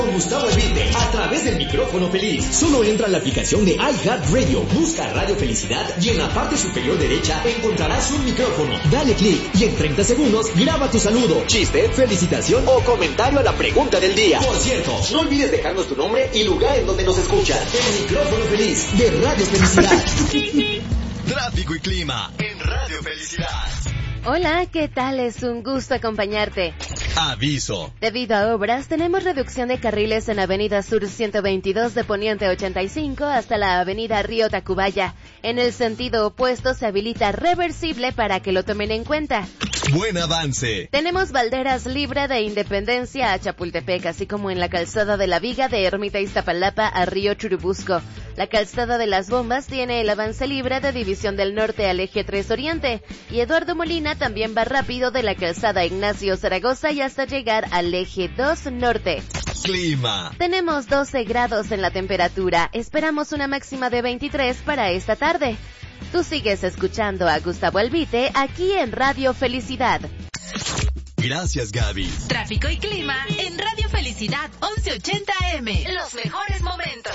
Gustavo Elvite, a través del micrófono feliz. Solo entra a la aplicación de iHeartRadio, busca Radio Felicidad y en la parte superior derecha encontrarás un micrófono. Dale clic y en 30 segundos graba tu saludo, chiste, felicitación o comentario a la pregunta del día. Por cierto, no olvides dejarnos tu nombre y lugar en donde nos escuchas. El micrófono feliz de Radio Felicidad. Tráfico y clima en Radio Felicidad. Hola, ¿qué tal? Es un gusto acompañarte. Aviso. Debido a obras, tenemos reducción de carriles en Avenida Sur 122 de Poniente 85 hasta la Avenida Río Tacubaya. En el sentido opuesto se habilita reversible para que lo tomen en cuenta. Buen avance. Tenemos Valderas libre de Independencia a Chapultepec, así como en la calzada de la Viga de Ermita Iztapalapa a Río Churubusco. La calzada de las Bombas tiene el avance libre de División del Norte al Eje 3 Oriente. Y Eduardo Molina también va rápido de la calzada Ignacio Zaragoza y hasta llegar al Eje 2 Norte. Clima. Tenemos 12 grados en la temperatura. Esperamos una máxima de 23 para esta tarde. Tú sigues escuchando a Gustavo Elvite aquí en Radio Felicidad. Gracias, Gaby. Tráfico y clima en Radio Felicidad 1180 AM. Los mejores momentos.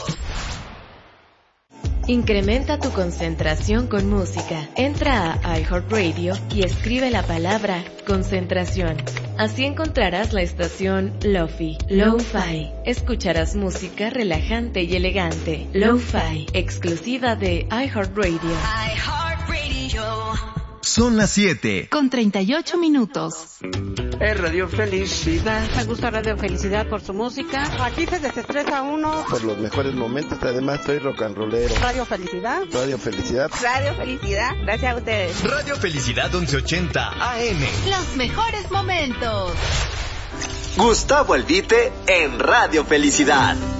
Incrementa tu concentración con música. Entra a iHeartRadio y escribe la palabra concentración. Así encontrarás la estación Lo-Fi, Lo-Fi. Escucharás música relajante y elegante. Lo-Fi, exclusiva de iHeartRadio. iHeartRadio. Son las 7. Con 38 minutos. Es Radio Felicidad. Me gusta Radio Felicidad por su música. Aquí se desestresa uno. Por los mejores momentos, además soy rock and rollero. Radio Felicidad. Radio Felicidad. Radio Felicidad. Gracias a ustedes. Radio Felicidad 1180 AM. Los mejores momentos. Gustavo Elvite en Radio Felicidad.